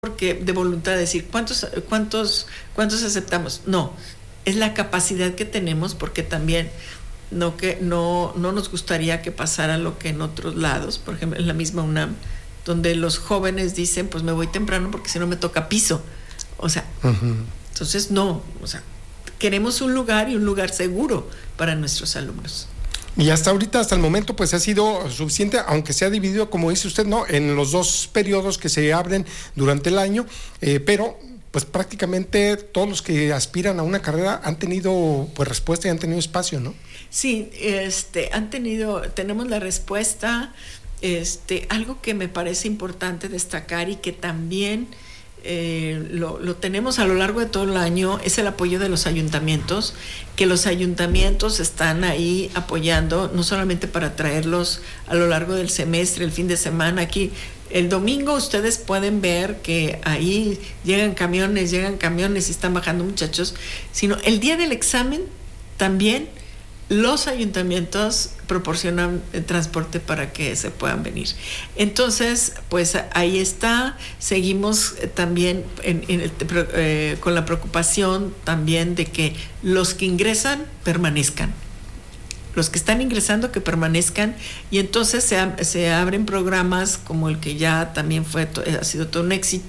porque de voluntad de decir cuántos aceptamos. No, es la capacidad que tenemos, porque también no nos gustaría que pasara lo que en otros lados, por ejemplo en la misma UNAM, donde los jóvenes dicen pues me voy temprano porque si no me toca piso. O sea, entonces no, o sea, queremos un lugar y un lugar seguro para nuestros alumnos. Y hasta ahorita, hasta el momento, pues ha sido suficiente, aunque se ha dividido, como dice usted, ¿no?, en los 2 periodos que se abren durante el año, pero pues prácticamente todos los que aspiran a una carrera han tenido pues respuesta y han tenido espacio, ¿no? Sí, tenemos la respuesta. Algo que me parece importante destacar y que también lo tenemos a lo largo de todo el año es el apoyo de los ayuntamientos, que los ayuntamientos están ahí apoyando, no solamente para traerlos a lo largo del semestre, el fin de semana. Aquí el domingo ustedes pueden ver que ahí llegan camiones y están bajando muchachos, sino el día del examen también los ayuntamientos proporcionan transporte para que se puedan venir. Entonces, pues ahí está. Seguimos también con la preocupación también de que los que ingresan permanezcan. Los que están ingresando que permanezcan, y entonces se abren programas como el que ya también ha sido todo un éxito,